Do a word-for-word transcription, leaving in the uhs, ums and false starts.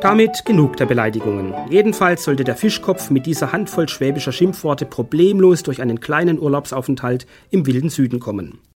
Damit genug der Beleidigungen. Jedenfalls sollte der Fischkopf mit dieser Handvoll schwäbischer Schimpfworte problemlos durch einen kleinen Urlaubsaufenthalt im wilden Süden kommen.